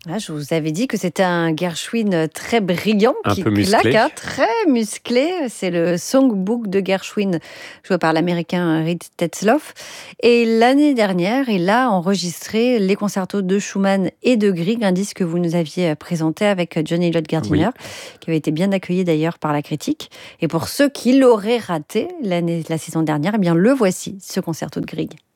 Ah, je vous avais dit que c'était un Gershwin très brillant, Un qui peu claque, musclé. hein, très musclé. C'est le Songbook de Gershwin, joué par l'américain Reed Tetzlaff. Et l'année dernière, il a enregistré les concertos de Schumann et de Grieg, un disque que vous nous aviez présenté avec John Elliott Gardiner, Oui. qui avait été bien accueilli d'ailleurs par la critique. Et pour ceux qui l'auraient raté la saison dernière, eh bien le voici, ce concerto de Grieg.